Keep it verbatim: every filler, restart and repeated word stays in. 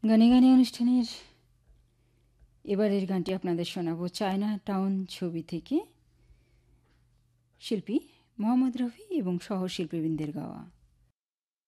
গানে গানে অনুষ্ঠানের এবারের গানটি আপনাদের শোনাবো চায়না টাউন ছবি থেকে, শিল্পী মোহাম্মদ রফি এবং সহশিল্পীবৃন্দের গাওয়া।